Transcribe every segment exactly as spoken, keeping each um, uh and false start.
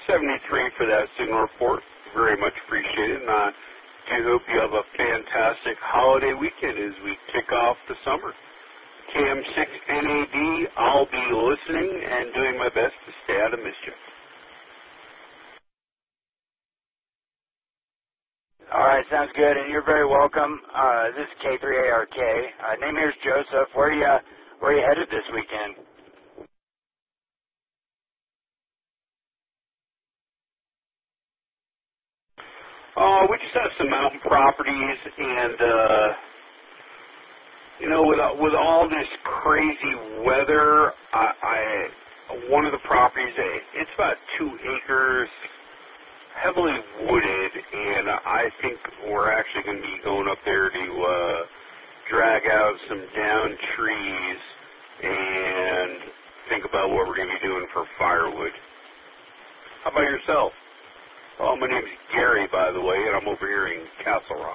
seventy-three for that signal report. Very much appreciated, and I do hope you have a fantastic holiday weekend as we kick off the summer. K M six N A D, I'll be listening and doing my best to stay out of mischief. All right, sounds good, and you're very welcome. Uh, this is K three A R K. Uh, name here is Joseph. Where are you, uh, where are you headed this weekend? Uh, we just have some mountain properties, and uh, you know, with with all this crazy weather, I, I one of the properties, it's about two acres, heavily wooded, and I think we're actually going to be going up there to uh, drag out some down trees and think about what we're going to be doing for firewood. How about yourself? Oh, my name's Gary, by the way, and I'm over here in Castle Rock.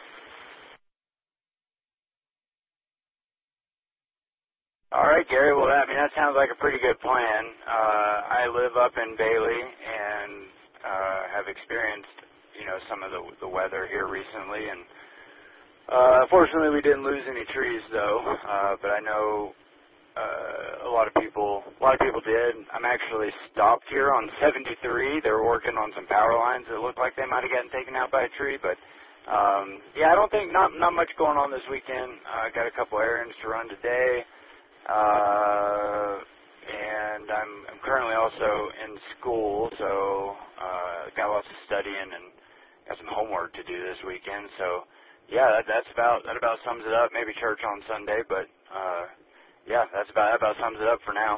All right, Gary. Well, I mean, that sounds like a pretty good plan. Uh, I live up in Bailey and uh, have experienced, you know, some of the, the weather here recently. And uh, fortunately, we didn't lose any trees, though. Uh, but I know uh, a lot of people, a lot of people did. I'm actually stopped here on seventy-three. They were working on some power lines that looked like they might have gotten taken out by a tree, but. Um, yeah, I don't think not not much going on this weekend. I uh, got a couple errands to run today. Uh, and I'm, I'm currently also in school, so uh, got lots of studying and got some homework to do this weekend. So, yeah, that, that's about that about sums it up. Maybe church on Sunday, but uh, yeah, that's about that about sums it up for now.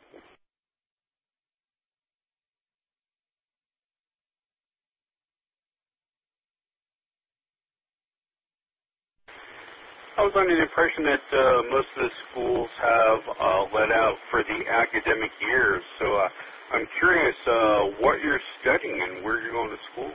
I was under the impression that uh, most of the schools have uh, let out for the academic year, so uh, I'm curious uh, what you're studying and where you're going to school.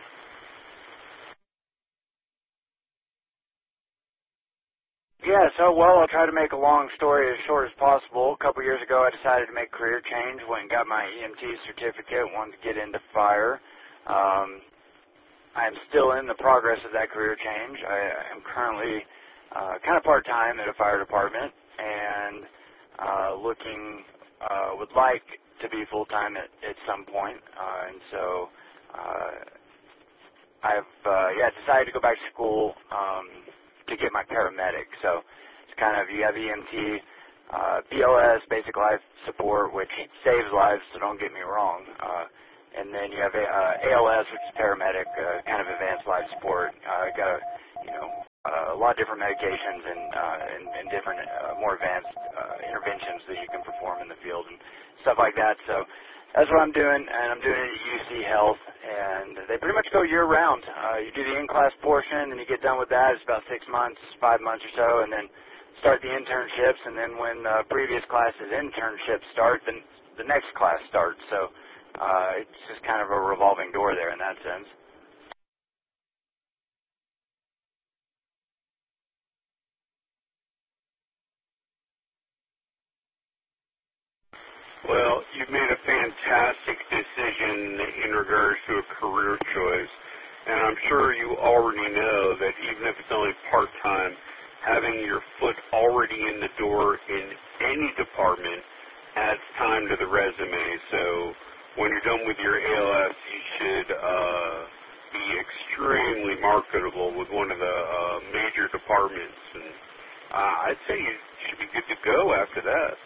Yeah, so, well, I'll try to make a long story as short as possible. A couple years ago, I decided to make a career change, went and got my E M T certificate, wanted to get into fire. Um, I'm still in the progress of that career change. I am currently uh, kind of part-time at a fire department and uh, looking, uh, would like to be full-time at, at some point. Uh, and so uh, I've, uh, yeah, decided to go back to school um, to get my paramedic. So it's kind of, you have E M T, uh, B L S, basic life support, which saves lives, so don't get me wrong. Uh, and then you have a, uh, A L S, which is paramedic, uh, kind of advanced life support. Uh, got a, you know, uh, a lot of different medications and, uh, and, and different, uh, more advanced uh, interventions that you can perform in the field and stuff like that. So that's what I'm doing, and I'm doing it at U C Health, and they pretty much go year-round. Uh, you do the in-class portion, and you get done with that. It's about six months, five months or so, and then start the internships, and then when uh, previous classes' internships start, then the next class starts. So uh, it's just kind of a revolving door there in that sense. Well, you've made a fantastic decision in regards to a career choice, and I'm sure you already know that even if it's only part-time, having your foot already in the door in any department adds time to the resume. So when you're done with your A L S, you should uh, be extremely marketable with one of the uh, major departments, and uh, I'd say you should be good to go after that.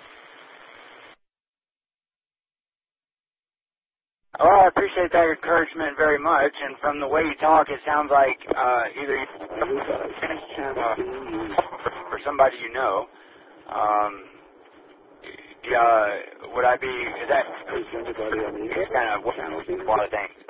Well, I appreciate that encouragement very much, and from the way you talk, it sounds like uh, either you uh, or somebody you know. Um, uh, would I be, is that kind of what a lot of things?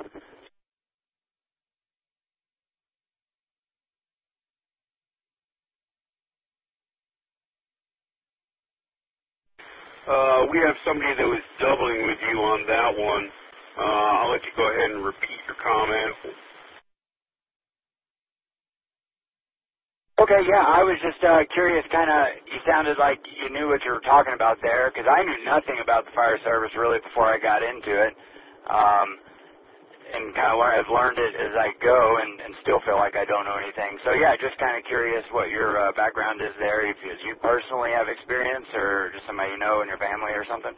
Uh, we have somebody that was doubling with you on that one. Uh, I'll let you go ahead and repeat your comment. Okay, yeah, I was just uh, curious, kind of, you sounded like you knew what you were talking about there, because I knew nothing about the fire service really before I got into it. Um, and kind of I've learned it as I go, and, and still feel like I don't know anything. So yeah, just kind of curious what your uh, background is there. If you, you personally have experience, or just somebody you know in your family or something.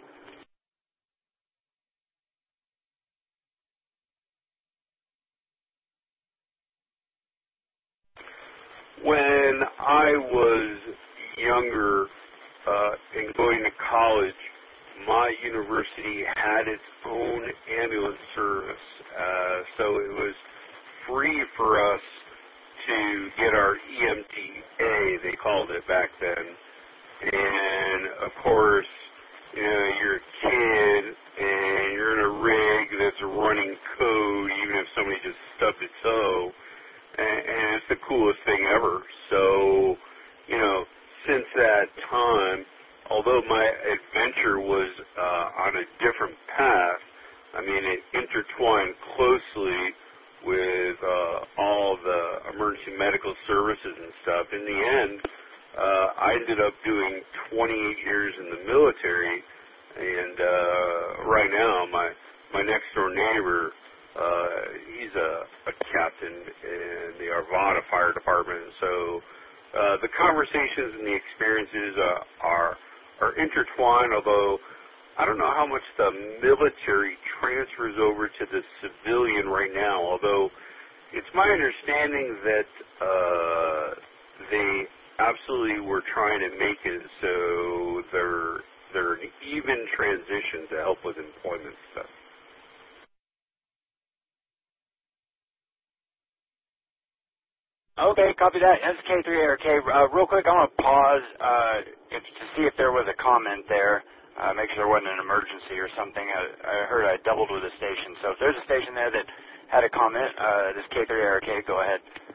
When I was younger uh, and going to college, my university had its own ambulance service, uh, so it was free for us to get our E M T A, they called it back then. And of course, you know, you're a kid and you're in a rig that's running code, even if somebody just stubbed a toe, and, and it's the coolest thing ever. So, you know, since that time, although my adventure was uh, on a different path, I mean, it intertwined closely with uh, all the emergency medical services and stuff. In the end, uh, I ended up doing twenty-eight years in the military, and uh, right now my my next door neighbor, uh, he's a, a captain in the Arvada Fire Department. So uh, the conversations and the experiences uh, are are intertwined, although I don't know how much the military transfers over to the civilian right now, although it's my understanding that uh, they absolutely were trying to make it so they're, they're an even transition to help with employment stuff. Okay, copy that. S K three A R K. Uh, real quick, I want to pause uh, if, to see if there was a comment there. Uh, make sure there wasn't an emergency or something. I, I heard I doubled with a station. So if there's a station there that had a comment, uh, this K three A R K, go ahead.